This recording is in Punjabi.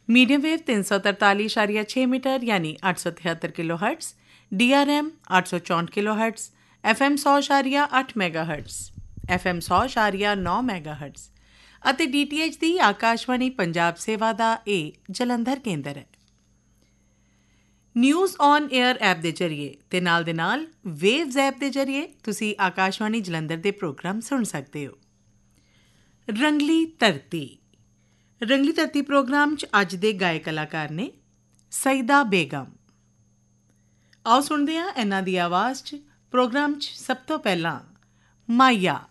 मीडियम वेव 343.6 मीटर यानी 873 kilo hertz, DRM 864 kilo hertz, FM 100.8 mega hurts, FM 100.9 mega hurts ਅਤੇ DTH ਦੀ ਆਕਾਸ਼ਵਾਣੀ ਪੰਜਾਬ ਸੇਵਾ ਦਾ ਇਹ ਜਲੰਧਰ ਕੇਂਦਰ ਹੈ। ਨਿਊਜ਼ ਔਨ ਏਅਰ ਐਪ ਦੇ ਜ਼ਰੀਏ ਤੇ ਨਾਲ ਦੇ ਨਾਲ ਵੇਵਜ਼ ਐਪ ਦੇ ਜ਼ਰੀਏ ਤੁਸੀਂ ਆਕਾਸ਼ਵਾਣੀ ਜਲੰਧਰ ਦੇ ਪ੍ਰੋਗਰਾਮ ਸੁਣ ਸਕਦੇ ਹੋ। ਰੰਗਲੀ ਧਰਤੀ ਪ੍ਰੋਗਰਾਮ 'ਚ ਅੱਜ ਦੇ ਗਾਇਕ ਕਲਾਕਾਰ ਨੇ ਸਈਦਾ ਬੇਗਮ। ਆਓ ਸੁਣਦੇ ਹਾਂ ਇਹਨਾਂ ਦੀ ਆਵਾਜ਼ 'ਚ ਪ੍ਰੋਗਰਾਮ 'ਚ ਸਭ ਤੋਂ ਪਹਿਲਾਂ ਮਾਇਆ।